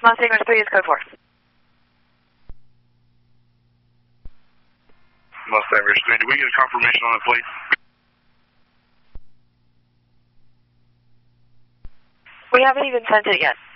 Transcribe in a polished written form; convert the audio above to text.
Mustang Ridge 3 is code 4. Mustang Ridge 3, did we get a confirmation on the plate? We haven't even sent it yet.